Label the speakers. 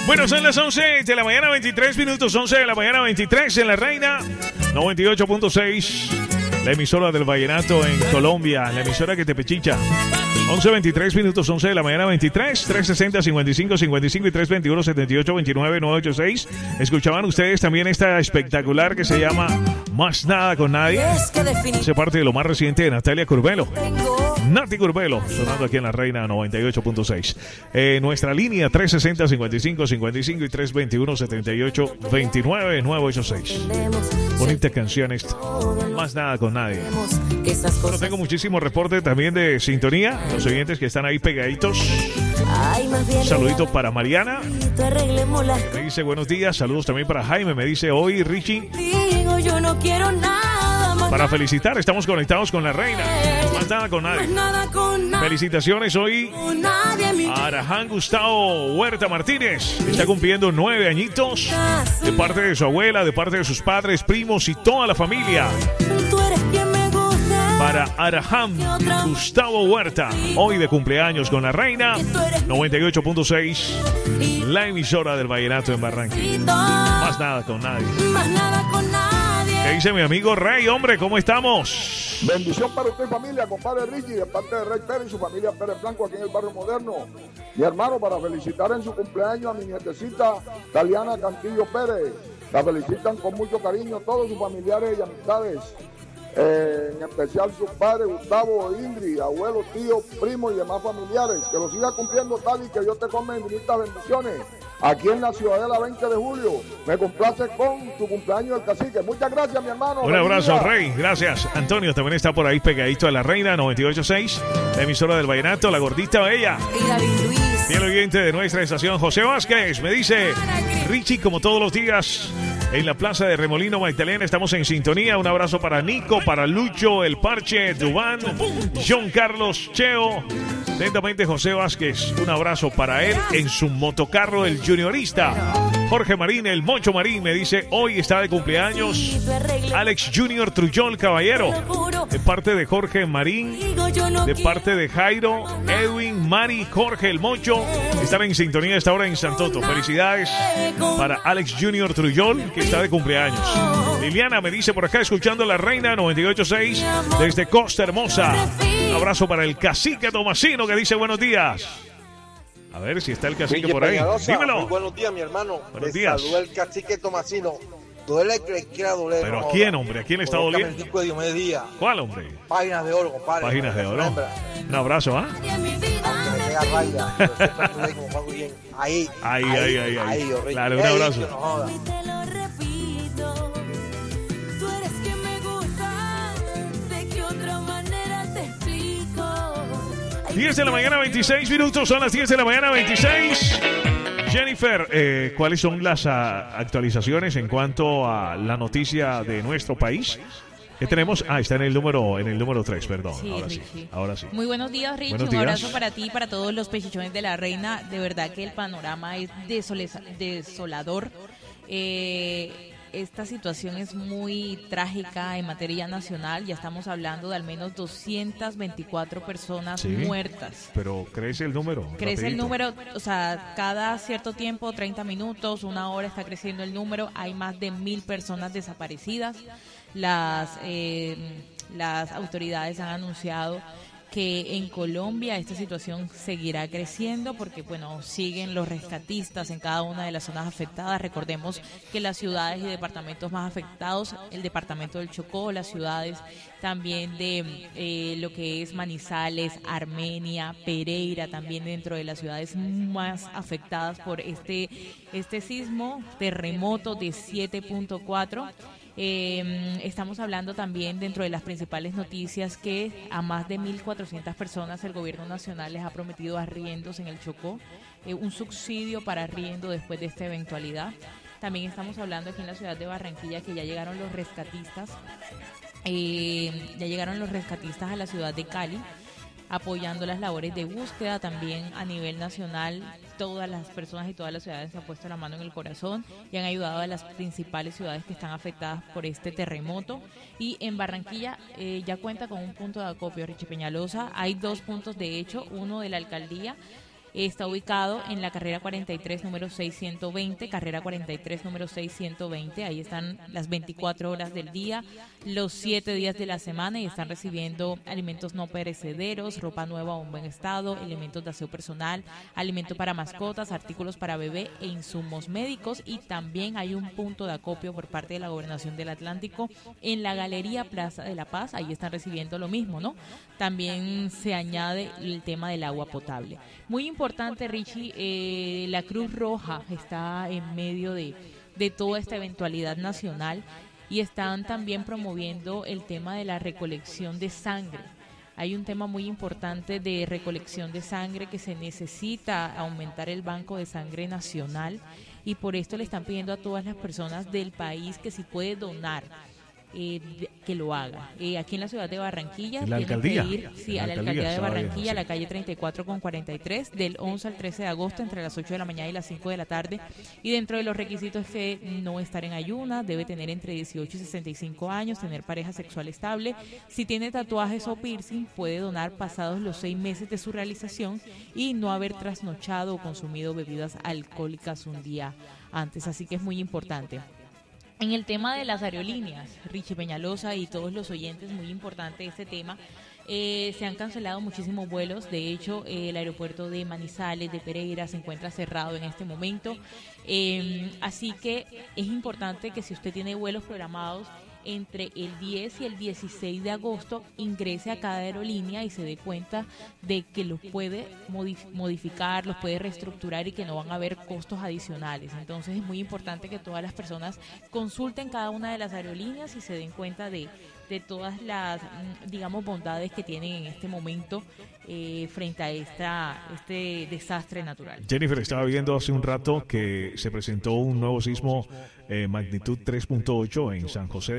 Speaker 1: Bueno, son las 11 de la mañana, 23 minutos, 11 de la mañana, 23 en La Reina, 98.6, la emisora del vallenato en Colombia, la emisora que te pechicha. 11:23 minutos, 11 de la mañana, 23, 360-55-55 y 321-7829-986. Escuchaban ustedes también esta espectacular que se llama Más Nada con Nadie. Hace parte de lo más reciente de Natalia Curbelo. Nati Curbelo, sonando aquí en La Reina 98.6. Nuestra línea 360-55-55 y 321-7829-986. Bonita canción esta. Más Nada con Nadie. Bueno, tengo muchísimos reportes también de sintonía. Los oyentes que están ahí pegaditos. Un saludito para Mariana, que me dice buenos días. Saludos también para Jaime. Me dice hoy Richie, para felicitar, estamos conectados con La Reina. Más nada con nadie. Felicitaciones hoy a Araján Gustavo Huerta Martínez. Está cumpliendo 9 añitos, de parte de su abuela, de parte de sus padres, primos y toda la familia. Para Araján Gustavo Huerta, hoy de cumpleaños con La Reina 98.6, la emisora del vallenato en Barranquilla. Más nada con nadie. ¿Qué dice mi amigo Rey? Hombre, ¿cómo estamos?
Speaker 2: Bendición para usted, familia, compadre Richie, de parte de Rey Pérez y su familia Pérez Blanco aquí en el barrio moderno. Mi hermano, para felicitar en su cumpleaños a mi nietecita Taliana Cantillo Pérez. La felicitan con mucho cariño todos sus familiares y amistades. En especial su padre Gustavo, Ingrid, abuelo, tío, primo y demás familiares. Que lo siga cumpliendo tal y que Dios te come infinitas bendiciones. Aquí en la Ciudadela 20 de julio. Me complace con tu cumpleaños del cacique. Muchas gracias, mi hermano.
Speaker 1: Un abrazo, Rey. Gracias. Antonio también está por ahí pegadito a La Reina 98.6, la emisora del vallenato, la gordita bella. Fiel oyente de nuestra estación, José Vázquez, me dice Richie, como todos los días, en la plaza de Remolino Magdalena, estamos en sintonía. Un abrazo para Nico, para Lucho, El Parche, Dubán, John Carlos, Cheo. Atentamente, José Vázquez. Un abrazo para él en su motocarro, el juniorista. Jorge Marín, el Mocho Marín, me dice, hoy está de cumpleaños Alex Junior Trujol Caballero. De parte de Jorge Marín, de parte de Jairo, Edwin, Mari, Jorge, el Mocho. Están en sintonía a esta hora en Santoto. Felicidades para Alex Junior Trujol, que está de cumpleaños. Liliana me dice por acá, escuchando La Reina 98.6 desde Costa Hermosa. Un abrazo para el cacique Tomasino, que dice buenos días. A ver si está el cacique por ahí. Dímelo.
Speaker 3: Muy buenos días, mi hermano.
Speaker 1: Buenos días.
Speaker 3: Saluda el cacique Tomasino. Duele que quiera doler.
Speaker 1: ¿Pero a quién, hombre? ¿A quién le está doliendo?
Speaker 3: El disco de Diomedes.
Speaker 1: ¿Cuál, hombre?
Speaker 3: Páginas de oro, compadre.
Speaker 1: Páginas de oro. Un abrazo, ¿ah?
Speaker 3: Que me queda raya. Ahí.
Speaker 1: Claro, un abrazo.
Speaker 4: Te lo repito, tú eres quien me gusta. ¿De qué otra manera te explico?
Speaker 1: 10 de la mañana, 26 minutos. Son las 10 de la mañana, 26. Jennifer, ¿cuáles son las actualizaciones en cuanto a la noticia de nuestro país? ¿Qué tenemos? Está en el número 3, perdón.
Speaker 5: Sí,
Speaker 1: ahora sí.
Speaker 5: Muy buenos días, Richie.
Speaker 1: Buenos
Speaker 5: Un
Speaker 1: días.
Speaker 5: abrazo para ti y para todos los pechichones de La Reina. De verdad que el panorama es desolador. Esta situación es muy trágica en materia nacional. Ya estamos hablando de al menos 224 personas muertas.
Speaker 1: Pero crece el número.
Speaker 5: Crece el
Speaker 1: rapidito.
Speaker 5: número, o sea, cada cierto tiempo, 30 minutos, una hora está creciendo el número. Hay más de 1,000 personas desaparecidas. Las autoridades han anunciado que en Colombia esta situación seguirá creciendo porque, bueno, siguen los rescatistas en cada una de las zonas afectadas. Recordemos que las ciudades y departamentos más afectados, el departamento del Chocó, las ciudades también de lo que es Manizales, Armenia, Pereira, también dentro de las ciudades más afectadas por este sismo, terremoto de 7.4. Estamos hablando también dentro de las principales noticias que a más de 1.400 personas el gobierno nacional les ha prometido arriendos en el Chocó, un subsidio para arriendo después de esta eventualidad. También estamos hablando aquí en la ciudad de Barranquilla que ya llegaron los rescatistas a la ciudad de Cali, apoyando las labores de búsqueda. También a nivel nacional todas las personas y todas las ciudades se han puesto la mano en el corazón y han ayudado a las principales ciudades que están afectadas por este terremoto. Y en Barranquilla ya cuenta con un punto de acopio, Richie Peñalosa. Hay 2 puntos de hecho, uno de la alcaldía Está ubicado en la carrera 43, número 620, carrera 43, número 620. Ahí están las 24 horas del día, los 7 días de la semana, y están recibiendo alimentos no perecederos, ropa nueva o en buen estado, elementos de aseo personal, alimento para mascotas, artículos para bebé e insumos médicos. Y también hay un punto de acopio por parte de la Gobernación del Atlántico en la Galería Plaza de la Paz. Ahí están recibiendo lo mismo, ¿no? También se añade el tema del agua potable. Muy importante, Richie, la Cruz Roja está en medio de toda esta eventualidad nacional y están también promoviendo el tema de la recolección de sangre. Hay un tema muy importante de recolección de sangre, que se necesita aumentar el banco de sangre nacional, y por esto le están pidiendo a todas las personas del país que si puede donar, que lo haga. Aquí en la ciudad de Barranquilla,
Speaker 1: ¿En la alcaldía?
Speaker 5: Que ir, sí, a la alcaldía de Barranquilla, a la calle 34 con 43, del 11 al 13 de agosto, entre las 8 de la mañana y las 5 de la tarde. Y dentro de los requisitos es que no estar en ayuna, debe tener entre 18 y 65 años, tener pareja sexual estable. Si tiene tatuajes o piercing, puede donar pasados los 6 meses de su realización y no haber trasnochado o consumido bebidas alcohólicas un día antes. Así que es muy importante. En el tema de las aerolíneas, Richie Peñalosa y todos los oyentes, muy importante este tema. Se han cancelado muchísimos vuelos. De hecho, el aeropuerto de Manizales, de Pereira, se encuentra cerrado en este momento. Así que es importante que si usted tiene vuelos programados entre el 10 y el 16 de agosto, ingrese a cada aerolínea y se dé cuenta de que los puede modificar, los puede reestructurar y que no van a haber costos adicionales. Entonces es muy importante que todas las personas consulten cada una de las aerolíneas y se den cuenta de todas las, digamos, bondades que tienen en este momento frente a este desastre natural.
Speaker 1: Jennifer, estaba viendo hace un rato que se presentó un nuevo sismo magnitud 3.8 en San José